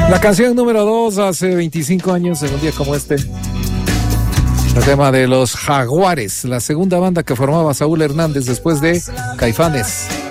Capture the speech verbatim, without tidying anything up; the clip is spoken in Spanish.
La canción número dos hace veinticinco años, en un día como este. El tema de los Jaguares, la segunda banda que formaba Saúl Hernández después de Caifanes.